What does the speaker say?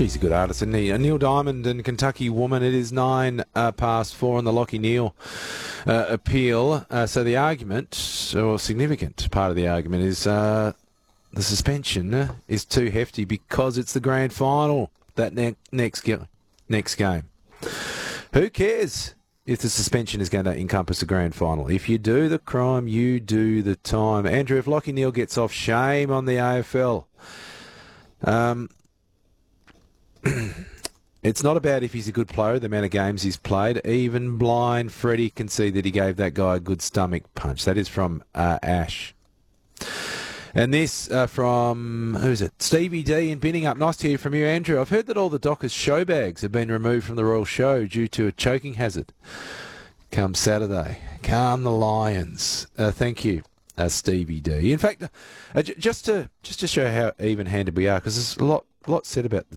She's a good artist, isn't he? Neil Diamond and Kentucky Woman. It is 9 past 4 on the Lachie Neale appeal. So the argument, or significant part of the argument, is the suspension is too hefty because it's the grand final. That next game. Who cares if the suspension is going to encompass the grand final? If you do the crime, you do the time. Andrew, if Lachie Neale gets off, shame on the AFL. It's not about if he's a good player, the amount of games he's played. Even blind Freddie can see that he gave that guy a good stomach punch. That is from Ash. And this from, who's it? Stevie D in Binning Up. Nice to hear from you, Andrew. I've heard that all the Dockers show bags have been removed from the Royal Show due to a choking hazard. Come Saturday. Calm the Lions. Thank you, Stevie D. In fact, just to show how even-handed we are, because there's a lot said about the